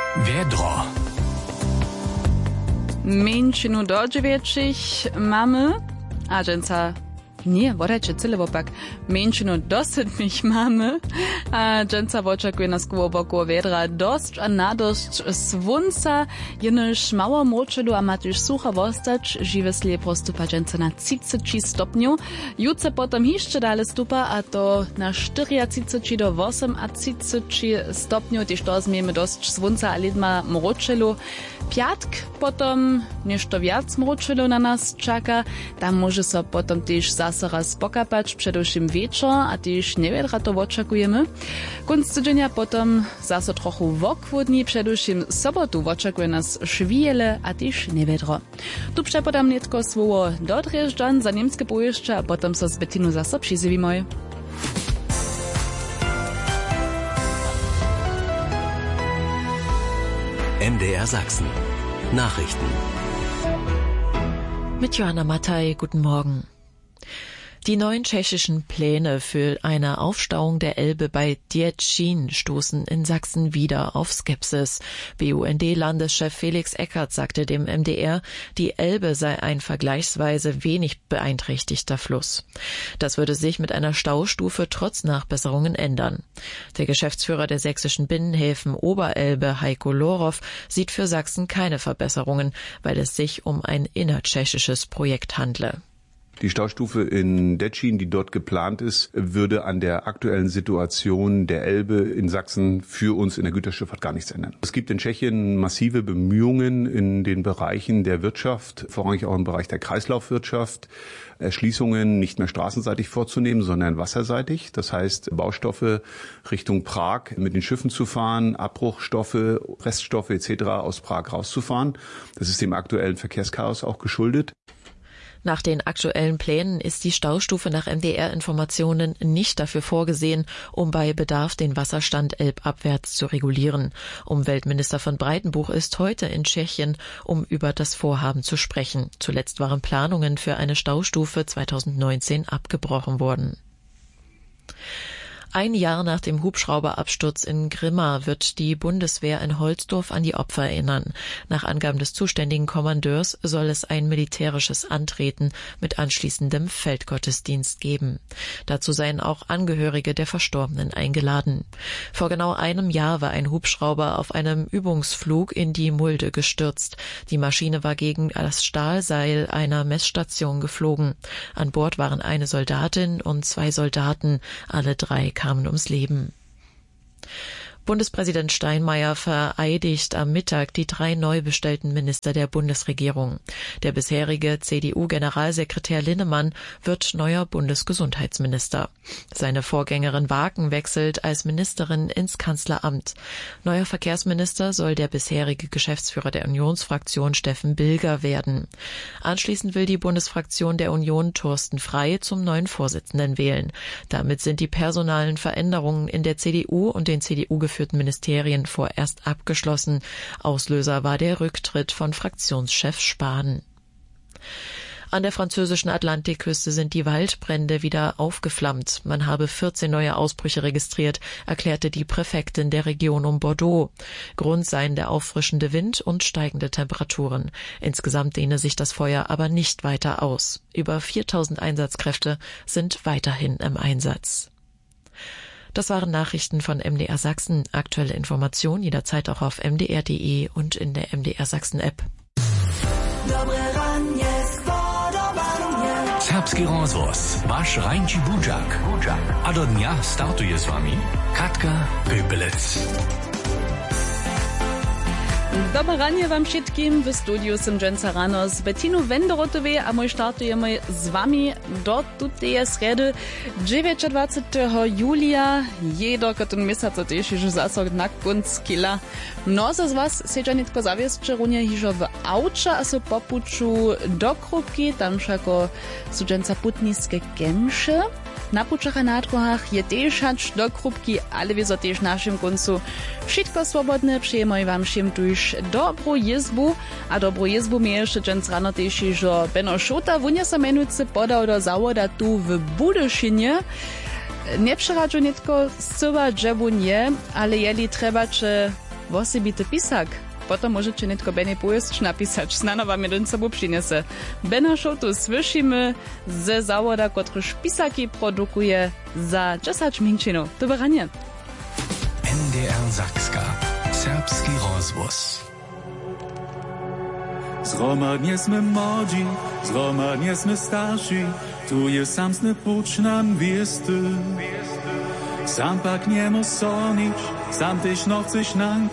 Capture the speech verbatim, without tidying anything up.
Wiedro. Mężczyznu do dziewięciich mamy, a dżęca nie, wodajcie cyle wopak. Mężczyznu dosyć mamy, a dżęca oczekuje nas koło wiedra dość, a na dość słonca, jenoż mało moczelu, a ma też sucha wostać, żywe slie postupa dżęca na trzydzieści stopniu. Jutce potem jeszcze dalej stupa, a to na czterdzieści do osiemdziesięciu stopniu, też to zmiemy dość słonca, a lidma moczelu. Piatk potom nešto viac mročilo na nas čaka, tam może so potom też zase raz pokapać, przedewším wieczor, a też niewiedra to oczekujemy. Konc tydzienia potom zase trochu wokwodni, przedewším sobotu oczekuje nas szwijele, a też niewiedro. Tu przepodam netko słowo do Drjeżdżan za niemskie pojeźdźcze, a potom so z Bettinu zase přizywimy. M D R Sachsen. Nachrichten. Mit Johanna Mattei, guten Morgen. Die neuen tschechischen Pläne für eine Aufstauung der Elbe bei Děčín stoßen in Sachsen wieder auf Skepsis. B U N D-Landeschef Felix Eckert sagte dem M D R, die Elbe sei ein vergleichsweise wenig beeinträchtigter Fluss. Das würde sich mit einer Staustufe trotz Nachbesserungen ändern. Der Geschäftsführer der sächsischen Binnenhäfen Oberelbe, Heiko Lorow, sieht für Sachsen keine Verbesserungen, weil es sich um ein innertschechisches Projekt handle. Die Staustufe in Děčín, die dort geplant ist, würde an der aktuellen Situation der Elbe in Sachsen für uns in der Güterschifffahrt gar nichts ändern. Es gibt in Tschechien massive Bemühungen in den Bereichen der Wirtschaft, vorrangig auch im Bereich der Kreislaufwirtschaft, Erschließungen nicht mehr straßenseitig vorzunehmen, sondern wasserseitig. Das heißt, Baustoffe Richtung Prag mit den Schiffen zu fahren, Abbruchstoffe, Reststoffe et cetera aus Prag rauszufahren. Das ist dem aktuellen Verkehrschaos auch geschuldet. Nach den aktuellen Plänen ist die Staustufe nach M D R-Informationen nicht dafür vorgesehen, um bei Bedarf den Wasserstand elbabwärts zu regulieren. Umweltminister von Breitenbuch ist heute in Tschechien, um über das Vorhaben zu sprechen. Zuletzt waren Planungen für eine Staustufe zweitausendneunzehn abgebrochen worden. Ein Jahr nach dem Hubschrauberabsturz in Grimma wird die Bundeswehr in Holzdorf an die Opfer erinnern. Nach Angaben des zuständigen Kommandeurs soll es ein militärisches Antreten mit anschließendem Feldgottesdienst geben. Dazu seien auch Angehörige der Verstorbenen eingeladen. Vor genau einem Jahr war ein Hubschrauber auf einem Übungsflug in die Mulde gestürzt. Die Maschine war gegen das Stahlseil einer Messstation geflogen. An Bord waren eine Soldatin und zwei Soldaten, alle drei kamen ums Leben. Bundespräsident Steinmeier vereidigt am Mittag die drei neu bestellten Minister der Bundesregierung. Der bisherige C D U-Generalsekretär Linnemann wird neuer Bundesgesundheitsminister. Seine Vorgängerin Waken wechselt als Ministerin ins Kanzleramt. Neuer Verkehrsminister soll der bisherige Geschäftsführer der Unionsfraktion Steffen Bilger werden. Anschließend will die Bundesfraktion der Union Thorsten Frey zum neuen Vorsitzenden wählen. Damit sind die personalen Veränderungen in der C D U und den C D U geführten Ministerien vorerst abgeschlossen. Auslöser war der Rücktritt von Fraktionschef Spahn. An der französischen Atlantikküste sind die Waldbrände wieder aufgeflammt. Man habe vierzehn neue Ausbrüche registriert, erklärte die Präfektin der Region um Bordeaux. Grund seien der auffrischende Wind und steigende Temperaturen. Insgesamt dehne sich das Feuer aber nicht weiter aus. Über viertausend Einsatzkräfte sind weiterhin im Einsatz. Das waren Nachrichten von M D R Sachsen. Aktuelle Informationen jederzeit auch auf m d r punkt d e und in der M D R Sachsen App. Serbski rozvoz, vaš Rajnči Budžak. A do dňa startuje s vami Katka Pöpelec. Dobre ranie wam všetkým, v studiu som dżęca rano z Bettinu Wenderotowej, a my startujemy z wami do tutej sredy dwudziestego julia. Jedok ten miesiąc to też już zasok na konc kila. Mnozo z was siedzia nitko zawiescze runie hižo w aucze, a so popuczu do Krupki, tam všako sú dżęca putniskie kemše. Na pučach a na druhách je tež hač do Krupki, ale wieso tež našim koncu. Všetko swobodne, přejemoj wam všim tuž dobrú jezbu, a dobrú jezbu mi jeszcze dżęc rano tež že Benno Šota wunia sa menujúce podał do zawoda tu w Budyšinie. Nie przeradžu nitko z cyba dżebu nie, ale jeli treba, če wosebity pisak. Potom możecie netko Benny Pujest napisać. Znano wam jeden sobą przyniesie. Bena show tu słyszymy ze zawoda, kotryż pisaki produkuje za dziesięć minut. To wyranie. N D R Sakska. Serbski rozwóz. Zgromadnie sme młodzi, zgromadnie sme starsi, tu je samsny pucz nam wiesty. Sam pak nie mo sonić, sam tyś no chcesz nam